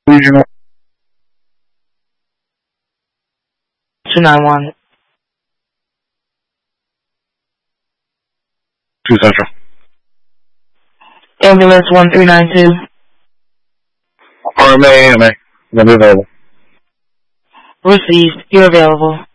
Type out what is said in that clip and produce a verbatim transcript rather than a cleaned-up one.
Regional. two nine one. two Central. Ambulance one three nine two. R M A, A M A. Number available. Received. You're available.